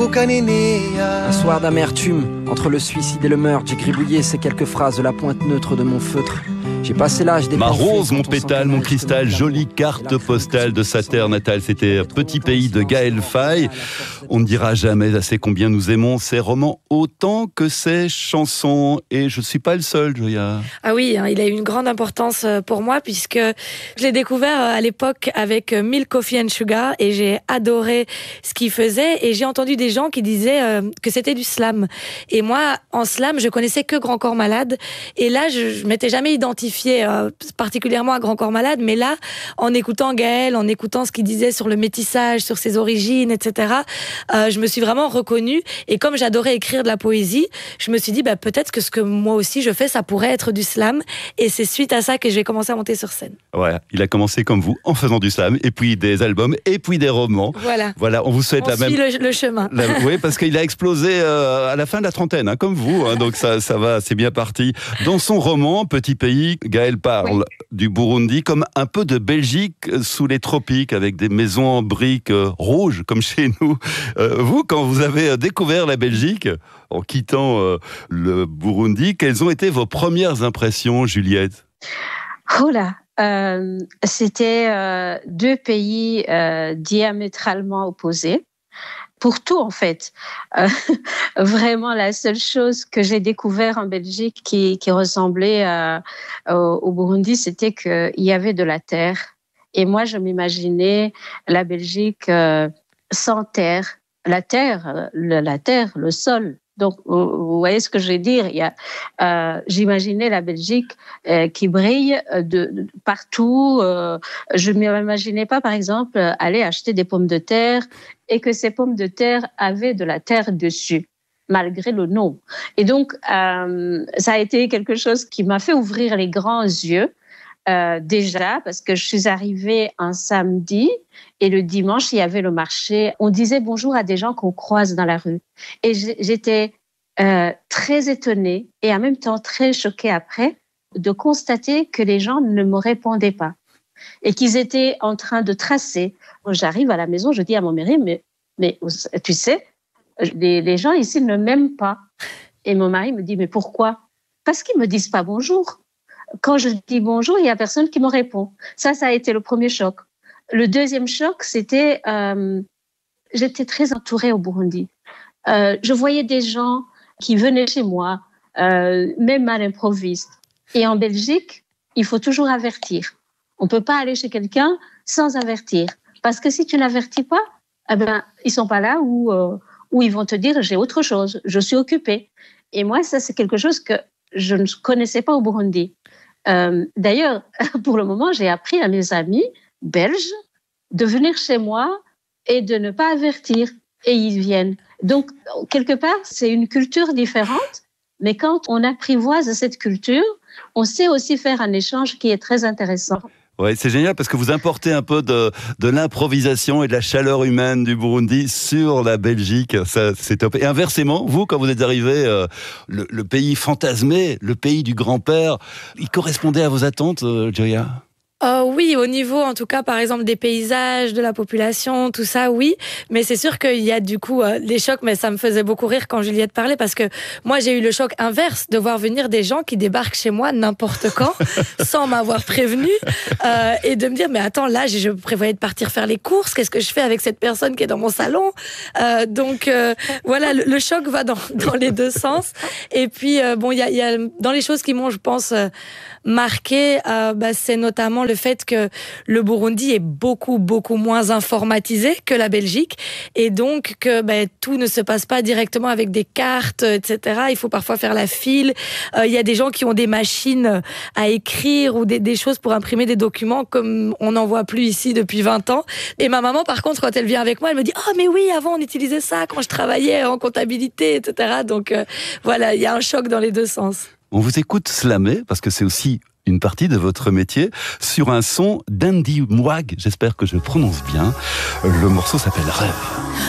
Un soir d'amertume, entre le suicide et le meurtre, j'ai gribouillé ces quelques phrases de la pointe neutre de mon feutre. J'ai passé l'âge des Ma rose, mon pétale, mon cristal, jolie carte postale de sa terre natale. C'était Petit pays de Gaël Faye. On ne dira jamais assez combien nous aimons ces romans autant que ces chansons. Et je ne suis pas le seul, Joya. Ah oui, il a eu une grande importance pour moi puisque je l'ai découvert à l'époque avec Milk, Coffee and Sugar et j'ai adoré ce qu'il faisait et j'ai entendu des gens qui disaient que c'était du slam. Et moi, en slam, je connaissais que Grand Corps Malade et là, je m'étais jamais identifiée particulièrement à Grand Corps Malade, mais là, en écoutant Gaël, en écoutant ce qu'il disait sur le métissage, sur ses origines, etc., je me suis vraiment reconnue. Et comme j'adorais écrire de la poésie, je me suis dit, peut-être que ce que moi aussi je fais, ça pourrait être du slam. Et c'est suite à ça que j'ai commencé à monter sur scène. Ouais, il a commencé comme vous, en faisant du slam, et puis des albums, et puis des romans. Voilà, on vous souhaite la même... On suit le chemin. Oui, parce qu'il a explosé à la fin de la trentaine, comme vous, donc ça va, c'est bien parti. Dans son roman, Petit pays, Gaël parle du Burundi comme un peu de Belgique sous les tropiques, avec des maisons en briques rouges, comme chez nous. Vous, quand vous avez découvert la Belgique, en quittant le Burundi, quelles ont été vos premières impressions, Juliette ? C'était deux pays diamétralement opposés. Pour tout, en fait. Vraiment, la seule chose que j'ai découvert en Belgique qui ressemblait au Burundi, c'était qu'il y avait de la terre. Et moi, je m'imaginais la Belgique sans terre. La terre, le sol. Donc, vous voyez ce que je veux dire. J'imaginais la Belgique qui brille de partout. Je ne m'imaginais pas, par exemple, aller acheter des pommes de terre et que ces pommes de terre avaient de la terre dessus, malgré le nom. Et donc, ça a été quelque chose qui m'a fait ouvrir les grands yeux. Déjà, parce que je suis arrivée un samedi et le dimanche, il y avait le marché. On disait bonjour à des gens qu'on croise dans la rue. Et j'étais très étonnée et en même temps très choquée après de constater que les gens ne me répondaient pas et qu'ils étaient en train de tracer. J'arrive à la maison, je dis à mon mari, mais tu sais, les gens ici ne m'aiment pas. Et mon mari me dit, mais pourquoi ? Parce qu'ils ne me disent pas bonjour. Quand je dis bonjour, il n'y a personne qui me répond. Ça a été le premier choc. Le deuxième choc, c'était... j'étais très entourée au Burundi. Je voyais des gens qui venaient chez moi, même à l'improviste. Et en Belgique, il faut toujours avertir. On ne peut pas aller chez quelqu'un sans avertir. Parce que si tu n'avertis pas, ils ne sont pas là où ils vont te dire « j'ai autre chose, je suis occupée ». Et moi, ça, c'est quelque chose que je ne connaissais pas au Burundi. D'ailleurs, pour le moment, j'ai appris à mes amis belges de venir chez moi et de ne pas avertir. Et ils viennent. Donc, quelque part, c'est une culture différente, mais quand on apprivoise cette culture, on sait aussi faire un échange qui est très intéressant. Ouais, c'est génial parce que vous importez un peu de l'improvisation et de la chaleur humaine du Burundi sur la Belgique. Ça, c'est top. Et inversement, vous, quand vous êtes arrivé, le pays fantasmé, le pays du grand-père, il correspondait à vos attentes, Joya ? Oui, au niveau, en tout cas, par exemple, des paysages, de la population, tout ça, oui. Mais c'est sûr qu'il y a du coup des chocs, mais ça me faisait beaucoup rire quand Juliette parlait, parce que moi, j'ai eu le choc inverse de voir venir des gens qui débarquent chez moi n'importe quand, sans m'avoir prévenu, et de me dire, mais attends, là, je prévoyais de partir faire les courses, qu'est-ce que je fais avec cette personne qui est dans mon salon ? Donc, voilà, le choc va dans les deux sens. Et puis, il y a dans les choses qui m'ont, je pense, marqué, c'est notamment le fait que le Burundi est beaucoup, beaucoup moins informatisé que la Belgique et donc que tout ne se passe pas directement avec des cartes, etc. Il faut parfois faire la file. Il y a des gens qui ont des machines à écrire ou des choses pour imprimer des documents comme on n'en voit plus ici depuis 20 ans. Et ma maman, par contre, quand elle vient avec moi, elle me dit « Oh, mais oui, avant, on utilisait ça quand je travaillais en comptabilité, etc. » Donc, voilà, il y a un choc dans les deux sens. On vous écoute slammer, parce que c'est aussi une partie de votre métier, sur un son d'Andy Mwag, j'espère que je prononce bien. Le morceau s'appelle Rêve.